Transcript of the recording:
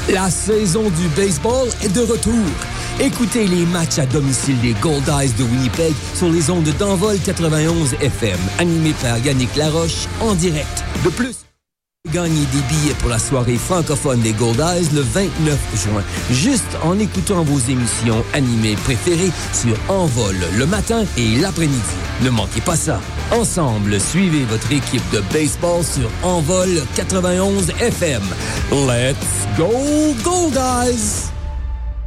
La saison du baseball est de retour. Écoutez les matchs à domicile des Goldeyes de Winnipeg sur les ondes d'Envol 91 FM, animés par Yannick Laroche en direct. De plus, gagnez des billets pour la soirée francophone des Goldeyes le 29 juin, juste en écoutant vos émissions animées préférées sur Envol le matin et l'après-midi. Ne manquez pas ça. Ensemble, suivez votre équipe de baseball sur Envol 91 FM. Let's go Goldeyes!